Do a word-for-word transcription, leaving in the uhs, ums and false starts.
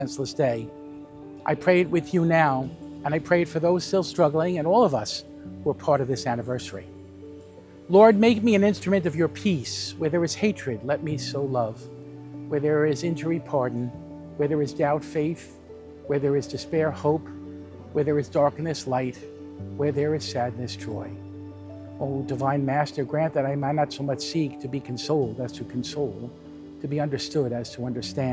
senseless day. I pray it with you now, and I pray it for those still struggling and all of us who are part of this anniversary. Lord, make me an instrument of your peace. Where there is hatred, let me sow love. Where there is injury, pardon. Where there is doubt, faith. Where there is despair, hope. Where there is darkness, light. Where there is sadness, joy. O divine Master, grant that I might not so much seek to be consoled as to console, to be understood as to understand,